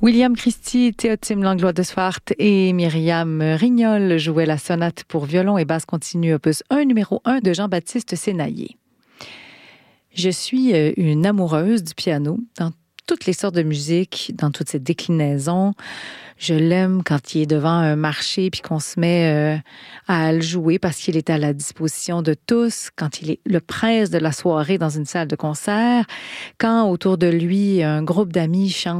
William Christie, Théotime Langlois de Swart et Myriam Rignol jouaient la sonate pour violon et basse continue opus 1 numéro 1 de Jean-Baptiste Sénaillé. Je suis une amoureuse du piano dans toutes les sortes de musique, dans toutes ses déclinaisons. Je l'aime quand il est devant un marché puis qu'on se met à le jouer parce qu'il est à la disposition de tous, quand il est le prince de la soirée dans une salle de concert, quand autour de lui un groupe d'amis chante